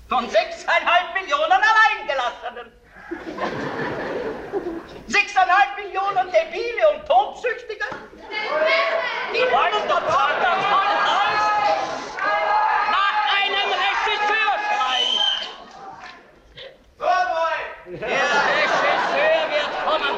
von 6,5 Millionen Alleingelassenen. 6,5 Millionen Debile und Tobsüchtige? Die wollen doch anders nach einem Regisseur schreien. Der Regisseur wird kommen.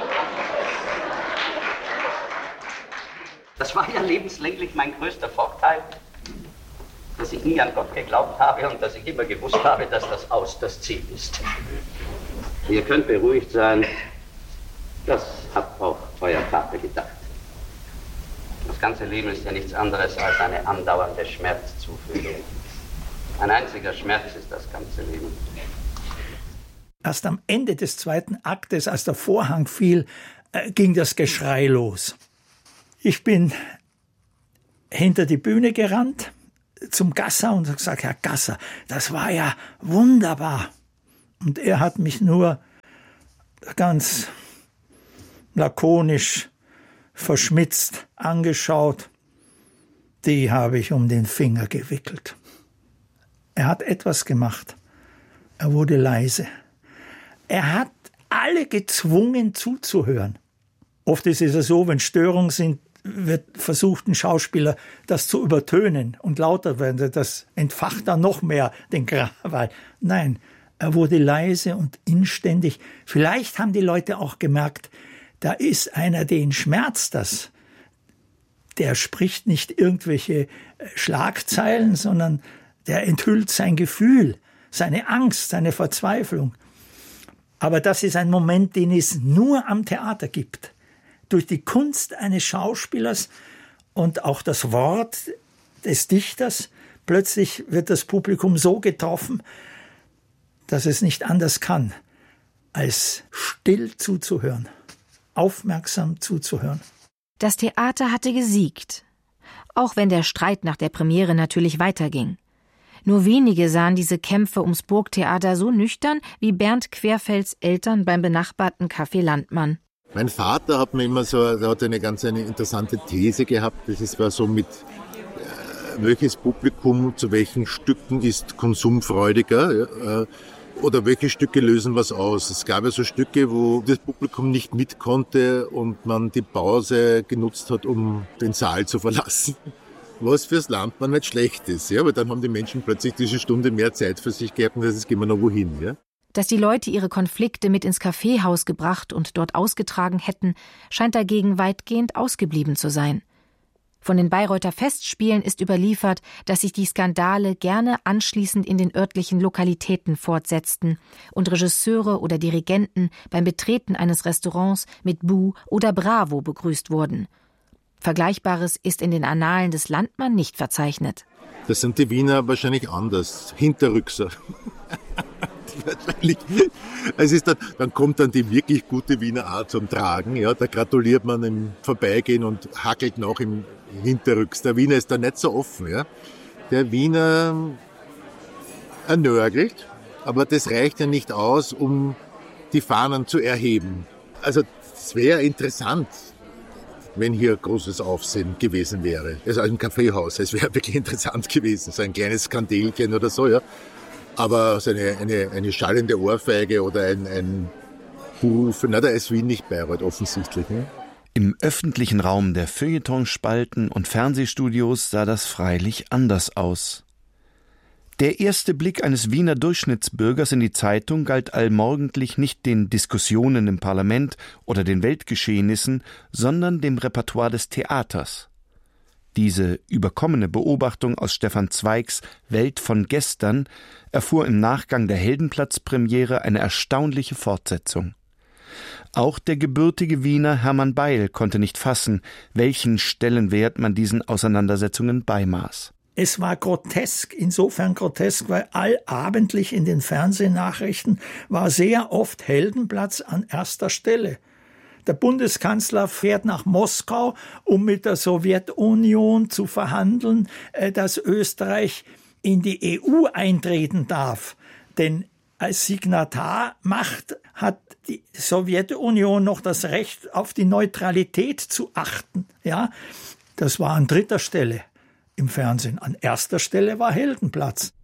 Das war ja lebenslänglich mein größter Vorteil, dass ich nie an Gott geglaubt habe und dass ich immer gewusst habe, dass das Aus das Ziel ist. Ihr könnt beruhigt sein, das hat auch euer Vater gedacht. Das ganze Leben ist ja nichts anderes als eine andauernde Schmerzzufügung. Ein einziger Schmerz ist das ganze Leben. Erst am Ende des zweiten Aktes, als der Vorhang fiel, ging das Geschrei los. Ich bin hinter die Bühne gerannt, zum Gasser und habe gesagt, Herr Gasser, das war ja wunderbar. Und er hat mich nur ganz lakonisch, verschmitzt angeschaut. Die habe ich um den Finger gewickelt. Er hat etwas gemacht. Er wurde leise. Er hat alle gezwungen zuzuhören. Oft ist es so, wenn Störungen sind, wird versucht, ein Schauspieler das zu übertönen und lauter werden. Das entfacht dann noch mehr den Krawall. Nein, er wurde leise und inständig. Vielleicht haben die Leute auch gemerkt, da ist einer, den schmerzt das. Der spricht nicht irgendwelche Schlagzeilen, sondern der enthüllt sein Gefühl, seine Angst, seine Verzweiflung. Aber das ist ein Moment, den es nur am Theater gibt. Durch die Kunst eines Schauspielers und auch das Wort des Dichters, plötzlich wird das Publikum so getroffen, dass es nicht anders kann, als still zuzuhören, aufmerksam zuzuhören. Das Theater hatte gesiegt, auch wenn der Streit nach der Premiere natürlich weiterging. Nur wenige sahen diese Kämpfe ums Burgtheater so nüchtern wie Bernd Querfelds Eltern beim benachbarten Café Landmann. Mein Vater hat mir immer so, der hat eine interessante These gehabt. Das war so mit, welches Publikum zu welchen Stücken ist konsumfreudiger, oder welche Stücke lösen was aus. Es gab ja so Stücke, wo das Publikum nicht mit konnte und man die Pause genutzt hat, um den Saal zu verlassen. Was fürs Landmann nicht schlecht ist, ja, aber dann haben die Menschen plötzlich diese Stunde mehr Zeit für sich gehabt und jetzt gehen wir noch wohin, ja. Dass die Leute ihre Konflikte mit ins Kaffeehaus gebracht und dort ausgetragen hätten, scheint dagegen weitgehend ausgeblieben zu sein. Von den Bayreuther Festspielen ist überliefert, dass sich die Skandale gerne anschließend in den örtlichen Lokalitäten fortsetzten und Regisseure oder Dirigenten beim Betreten eines Restaurants mit Buh oder Bravo begrüßt wurden. Vergleichbares ist in den Annalen des Landmann nicht verzeichnet. Das sind die Wiener wahrscheinlich anders, Hinterrückser. Wahrscheinlich. Es ist dann kommt dann die wirklich gute Wiener Art zum Tragen. Ja, da gratuliert man im Vorbeigehen und hackelt noch im Hinterrücks. Der Wiener ist da nicht so offen. Ja. Der Wiener nörgelt, aber das reicht ja nicht aus, um die Fahnen zu erheben. Also es wäre interessant, wenn hier großes Aufsehen gewesen wäre. Also im Kaffeehaus, es wäre wirklich interessant gewesen, so ein kleines Skandelchen oder so, ja. Aber so eine schallende Ohrfeige oder ein Ruf, da ist Wien nicht Bayreuth offensichtlich. Ne? Im öffentlichen Raum der Feuilletonspalten und Fernsehstudios sah das freilich anders aus. Der erste Blick eines Wiener Durchschnittsbürgers in die Zeitung galt allmorgendlich nicht den Diskussionen im Parlament oder den Weltgeschehnissen, sondern dem Repertoire des Theaters. Diese überkommene Beobachtung aus Stefan Zweigs Welt von gestern erfuhr im Nachgang der Heldenplatz-Premiere eine erstaunliche Fortsetzung. Auch der gebürtige Wiener Hermann Beil konnte nicht fassen, welchen Stellenwert man diesen Auseinandersetzungen beimaß. Es war grotesk, insofern grotesk, weil allabendlich in den Fernsehnachrichten war sehr oft Heldenplatz an erster Stelle. Der Bundeskanzler fährt nach Moskau, um mit der Sowjetunion zu verhandeln, dass Österreich in die EU eintreten darf. Denn als Signatarmacht hat die Sowjetunion noch das Recht, auf die Neutralität zu achten. Ja, das war an dritter Stelle im Fernsehen. An erster Stelle war Heldenplatz.